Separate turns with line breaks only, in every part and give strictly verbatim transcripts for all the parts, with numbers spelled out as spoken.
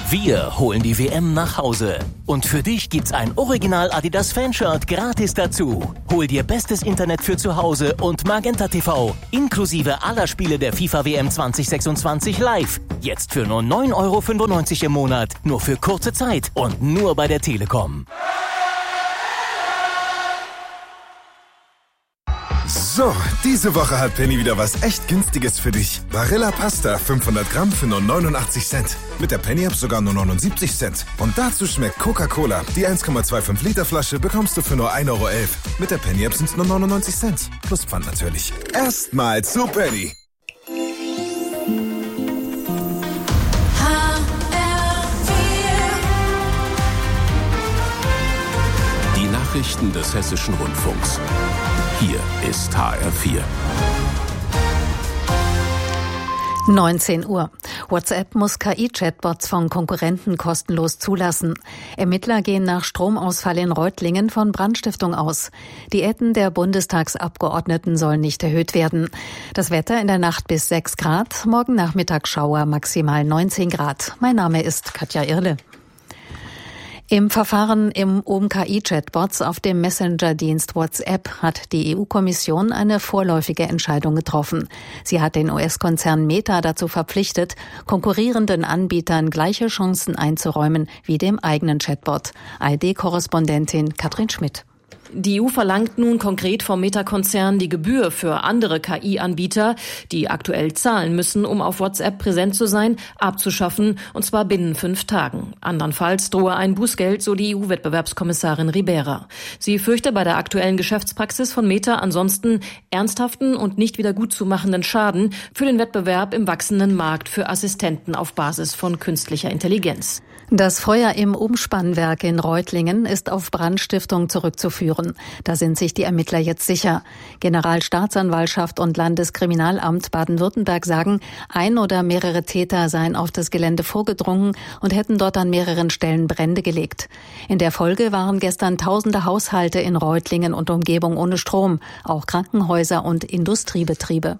Wir holen die W M nach Hause. Und für dich gibt's ein Original Adidas Fanshirt gratis dazu. Hol dir bestes Internet für zu Hause und Magenta T V inklusive aller Spiele der FIFA W M zwanzig sechsundzwanzig live. Jetzt für nur neun Euro fünfundneunzig im Monat. Nur für kurze Zeit und nur bei der Telekom.
So, diese Woche hat Penny wieder was echt Günstiges für dich. Barilla Pasta fünfhundert Gramm für nur neunundachtzig Cent. Mit der Penny-App sogar nur neunundsiebzig Cent. Und dazu schmeckt Coca-Cola. Die eins Komma fünfundzwanzig Liter Flasche bekommst du für nur ein Euro elf. Mit der Penny-App sind es nur neunundneunzig Cent. Plus Pfand natürlich. Erstmal zu Penny.
Die Nachrichten des Hessischen Rundfunks. Hier ist H R vier.
neunzehn Uhr. WhatsApp muss K I-Chatbots von Konkurrenten kostenlos zulassen. Ermittler gehen nach Stromausfall in Reutlingen von Brandstiftung aus. Diäten der Bundestagsabgeordneten sollen nicht erhöht werden. Das Wetter in der Nacht bis sechs Grad, morgen Nachmittag Schauer maximal neunzehn Grad. Mein Name ist Katja Irle. Im Verfahren im um K I-Chatbots auf dem Messenger-Dienst WhatsApp hat die E U-Kommission eine vorläufige Entscheidung getroffen. Sie hat den U S-Konzern Meta dazu verpflichtet, konkurrierenden Anbietern gleiche Chancen einzuräumen wie dem eigenen Chatbot. A R D-Korrespondentin Katrin Schmidt.
Die E U verlangt nun konkret vom Meta-Konzern die Gebühr für andere K I-Anbieter, die aktuell zahlen müssen, um auf WhatsApp präsent zu sein, abzuschaffen, und zwar binnen fünf Tagen. Andernfalls drohe ein Bußgeld, so die E U-Wettbewerbskommissarin Ribera. Sie fürchte bei der aktuellen Geschäftspraxis von Meta ansonsten ernsthaften und nicht wieder gutzumachenden Schaden für den Wettbewerb im wachsenden Markt für Assistenten auf Basis von künstlicher Intelligenz.
Das Feuer im Umspannwerk in Reutlingen ist auf Brandstiftung zurückzuführen. Da sind sich die Ermittler jetzt sicher. Generalstaatsanwaltschaft und Landeskriminalamt Baden-Württemberg sagen, ein oder mehrere Täter seien auf das Gelände vorgedrungen und hätten dort an mehreren Stellen Brände gelegt. In der Folge waren gestern tausende Haushalte in Reutlingen und Umgebung ohne Strom, auch Krankenhäuser und Industriebetriebe.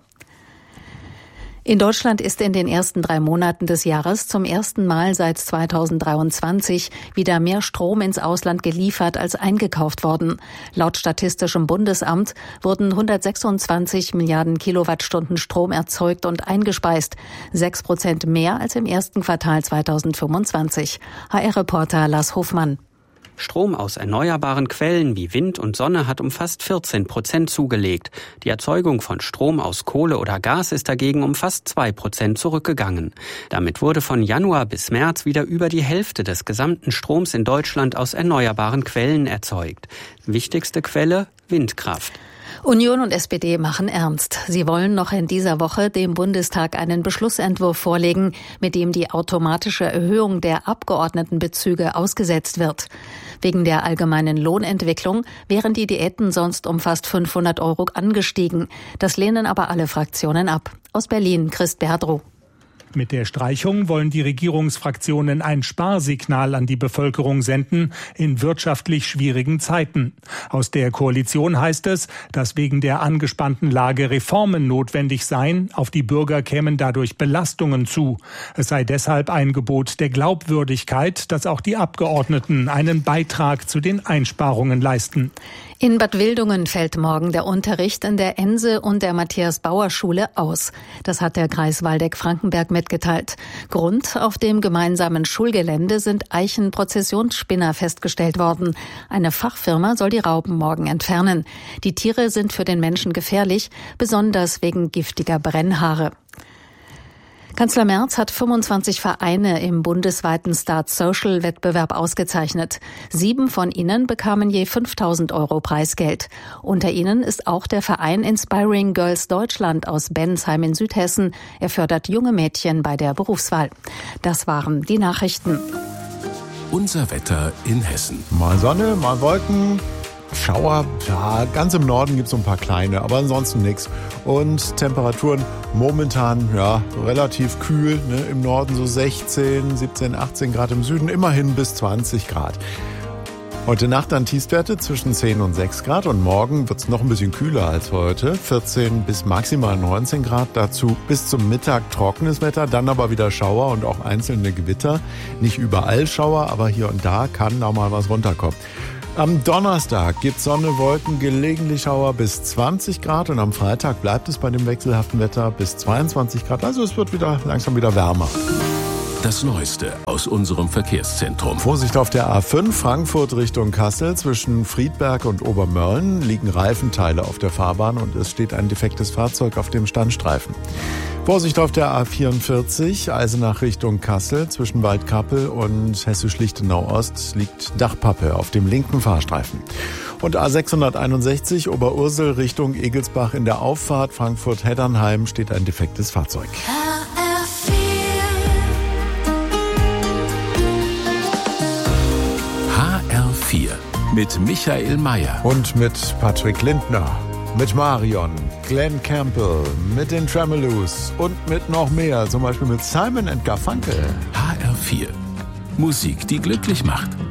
In Deutschland ist in den ersten drei Monaten des Jahres zum ersten Mal seit zweitausenddreiundzwanzig wieder mehr Strom ins Ausland geliefert als eingekauft worden. Laut Statistischem Bundesamt wurden hundertsechsundzwanzig Milliarden Kilowattstunden Strom erzeugt und eingespeist. Sechs Prozent mehr als im ersten Quartal zweitausendfünfundzwanzig. H R-Reporter Lars Hofmann.
Strom aus erneuerbaren Quellen wie Wind und Sonne hat um fast vierzehn Prozent zugelegt. Die Erzeugung von Strom aus Kohle oder Gas ist dagegen um fast zwei Prozent zurückgegangen. Damit wurde von Januar bis März wieder über die Hälfte des gesamten Stroms in Deutschland aus erneuerbaren Quellen erzeugt. Wichtigste Quelle: Windkraft.
Union und S P D machen ernst. Sie wollen noch in dieser Woche dem Bundestag einen Beschlussentwurf vorlegen, mit dem die automatische Erhöhung der Abgeordnetenbezüge ausgesetzt wird. Wegen der allgemeinen Lohnentwicklung wären die Diäten sonst um fast fünfhundert Euro angestiegen. Das lehnen aber alle Fraktionen ab. Aus Berlin, Christ Berdrow.
Mit der Streichung wollen die Regierungsfraktionen ein Sparsignal an die Bevölkerung senden in wirtschaftlich schwierigen Zeiten. Aus der Koalition heißt es, dass wegen der angespannten Lage Reformen notwendig seien. Auf die Bürger kämen dadurch Belastungen zu. Es sei deshalb ein Gebot der Glaubwürdigkeit, dass auch die Abgeordneten einen Beitrag zu den Einsparungen leisten.
In Bad Wildungen fällt morgen der Unterricht in der Ense und der Matthias-Bauer-Schule aus. Das hat der Kreis Waldeck-Frankenberg mitgeteilt. Grund: auf dem gemeinsamen Schulgelände sind Eichenprozessionsspinner festgestellt worden. Eine Fachfirma soll die Raupen morgen entfernen. Die Tiere sind für den Menschen gefährlich, besonders wegen giftiger Brennhaare. Kanzler Merz hat fünfundzwanzig Vereine im bundesweiten Start-Social-Wettbewerb ausgezeichnet. Sieben von ihnen bekamen je fünftausend Euro Preisgeld. Unter ihnen ist auch der Verein Inspiring Girls Deutschland aus Bensheim in Südhessen. Er fördert junge Mädchen bei der Berufswahl. Das waren die Nachrichten.
Unser Wetter in Hessen.
Mal Sonne, mal Wolken. Schauer, ja, ganz im Norden gibt es so ein paar kleine, aber ansonsten nichts. Und Temperaturen momentan, ja, relativ kühl, ne? Im Norden so sechzehn, siebzehn, achtzehn Grad, im Süden immerhin bis zwanzig Grad. Heute Nacht dann Tiefstwerte zwischen zehn und sechs Grad und morgen wird es noch ein bisschen kühler als heute. vierzehn bis maximal neunzehn Grad, dazu bis zum Mittag trockenes Wetter, dann aber wieder Schauer und auch einzelne Gewitter. Nicht überall Schauer, aber hier und da kann auch mal was runterkommen. Am Donnerstag gibt Sonne, Wolken, gelegentlich Schauer bis zwanzig Grad und am Freitag bleibt es bei dem wechselhaften Wetter bis zweiundzwanzig Grad. Also es wird wieder langsam wieder wärmer.
Das Neueste aus unserem Verkehrszentrum.
Vorsicht auf der A fünf, Frankfurt Richtung Kassel. Zwischen Friedberg und Obermörlen liegen Reifenteile auf der Fahrbahn und es steht ein defektes Fahrzeug auf dem Standstreifen. Vorsicht auf der A vierundvierzig, Eisenach Richtung Kassel. Zwischen Waldkappel und Hessisch-Lichtenau-Ost liegt Dachpappe auf dem linken Fahrstreifen. Und A sechshunderteinundsechzig, Oberursel Richtung Egelsbach in der Auffahrt Frankfurt-Heddernheim steht ein defektes Fahrzeug.
H R vier mit Michael Mayer.
Und mit Patrick Lindner, mit Marion, Glenn Campbell, mit den Tremeloos und mit noch mehr, zum Beispiel mit Simon and Garfunkel.
H R vier. Musik, die glücklich macht.